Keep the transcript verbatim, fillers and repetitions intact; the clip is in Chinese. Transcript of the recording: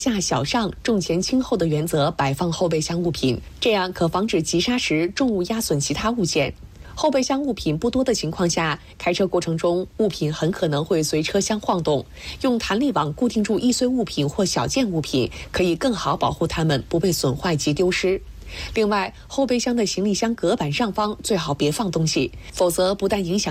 价小上、重前轻后的原则摆放后备箱物品，这样可防止急刹时重物压损其他物件。后备箱物品不多的情况下，开车过程中物品很可能会随车厢晃动，用弹力网固定住易碎物品或小件物品，可以更好保护它们不被损坏及丢失。另外，后备箱的行李箱隔板上方最好别放东西，否则不但影响